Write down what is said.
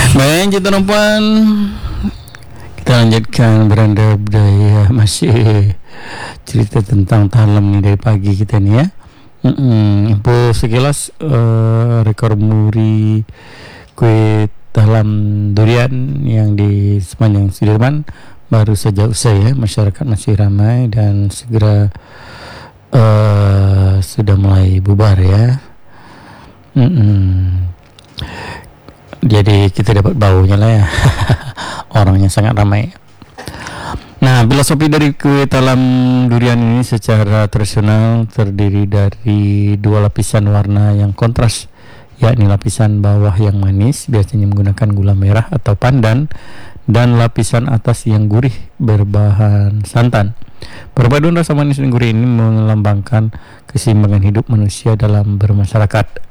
Baik, cinta perempuan, kita lanjutkan beranda budaya. Masih cerita tentang talam nih dari pagi kita nih ya. Info sekilas, rekor muri kue talam durian yang di sepanjang Sudirman baru saja usai ya. Masyarakat masih ramai dan segera sudah mulai bubar ya. Jadi kita dapat baunya lah ya. Orangnya sangat ramai. Nah, filosofi dari kue talam durian ini secara tradisional terdiri dari dua lapisan warna yang kontras, yakni lapisan bawah yang manis biasanya menggunakan gula merah atau pandan, dan lapisan atas yang gurih berbahan santan. Perpaduan rasa manis dan gurih ini melambangkan keseimbangan hidup manusia dalam bermasyarakat.